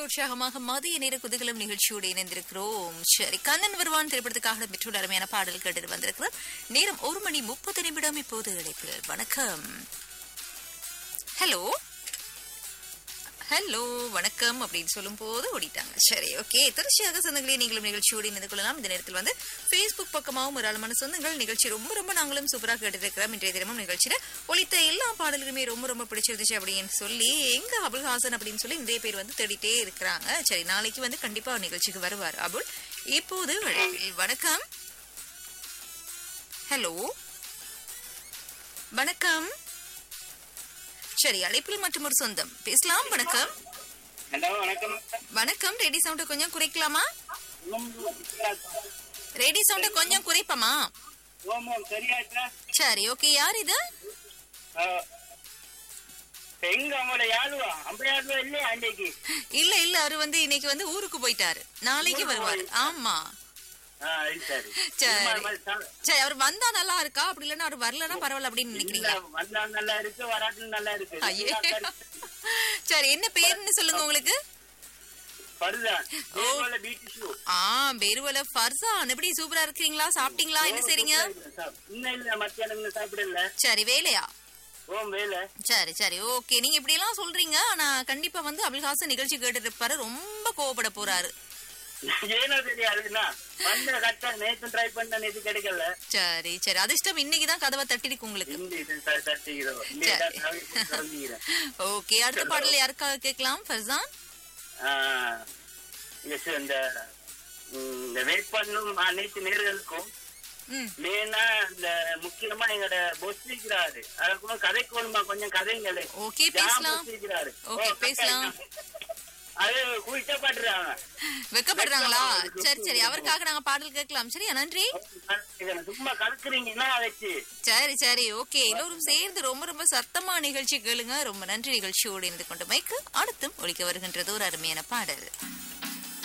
உற்சாகமாக மதிய நேர குதூகலம் நிகழ்ச்சியோடு இணைந்திருக்கிறோம். சரி, கண்ணன் வருவான் திரைப்படத்துக்காக பெற்றோர் அருமையான பாடல் கேட்டு வந்திருக்கிறோம். நேரம் 1:30 இப்போது அழைப்பில். வணக்கம். ஹலோ ஹலோ வணக்கம் அப்படின்னு சொல்லும் போது ஓடிட்டாங்க. சரி, ஓகே. தொடர்ச்சியாக சொந்தங்களே நீங்களும் நிகழ்ச்சியோடு இணைந்து கொள்ளலாம். இந்த நேரத்தில் வந்து Facebook பக்கமாகவும் ஏராளமான சொந்தங்கள் நிகழ்ச்சி ரொம்ப நாங்களும் சூப்பராக கேட்டுருக்கிறோம். இன்றைய தினமும் நிகழ்ச்சியில ஒலித்த எல்லா பாடல்களுமே ரொம்ப பிடிச்சிருந்துச்சு அப்படின்னு சொல்லி எங்க அபுல்ஹாசன் அப்படின்னு சொல்லி நிறைய பேர் வந்து தேடிட்டே இருக்கிறாங்க. சரி, நாளைக்கு வந்து கண்டிப்பா நிகழ்ச்சிக்கு வருவார் அபுல். இப்போது வணக்கம். ஹலோ வணக்கம். சரி, அழைப்பில் மற்றும் ஒரு சொந்தம் பேசலாம். வணக்கம். வணக்கம். ரேடியோ சவுண்ட் கொஞ்சம் குறைக்கலாமா? ரேடியோ சவுண்ட் கொஞ்சம் குறைப்பமா? சரி, ஓகே. யார் இது? இல்ல அவரு வந்து இன்னைக்கு வந்து ஊருக்கு போயிட்டாரு. நாளைக்கு வருவாரு. ஆமா. சரி, அவர் வந்தா நல்லா இருக்கா, அப்படி இல்லன்னா அவர் வரலன்னா பரவாயில்ல அப்படின்னு நினைக்கிறீங்களா? சரி, என்ன பேருன்னு சொல்லுங்க உங்களுக்கு. பெருவல ஃபர்சான். எப்படி சூப்பரா இருக்கீங்களா? சாப்பிட்டீங்களா? என்ன செய்றீங்க? சரி, வேலையா? சரி, ஓகே. நீங்க இப்படி எல்லாம் சொல்றீங்க. ஆனா கண்டிப்பா வந்து அபுல்ஹாசன் நிகழ்ச்சி கேட்டு இருப்பாரு. ரொம்ப கோவப்பட போறாரு. சரி, அதிர்ஷ்டம் இன்னைக்குதான் கதவை தட்டிருக்கு உங்களுக்கு. ஓகே, அடுத்த பாடல யாருக்காக கேட்கலாம் ஃபர்சான்? இந்த வேட்பாளரும் அனைத்து நேர்களுக்கும் மெயினா இந்த முக்கியமா எங்களோட பொஸ் இருக்கிறாரு. அதுக்கு கதைக்கு கொஞ்சம் கதைங்களே. ஓகே, பேசலாம். ஓகே, பேசலாம். அது குயிட்டப்படுறாங்க, வெக்கப்படுறாங்களா? சரி, அவருக்காக நாங்க பாடல் கேட்கலாம். சரியா, நன்றி. சும்மா கலக்குறீங்கன்னா வச்சு. சரி, ஓகே. எல்லோரும் சேர்ந்து ரொம்ப சத்தமா நிகழ்ச்சி கேளுங்க. ரொம்ப நன்றி. நிகழ்ச்சியோடு இணைந்து கொண்டு மைக்கு அடுத்தும் ஒழிக்க வருகின்றது ஒரு அருமையான பாடல்.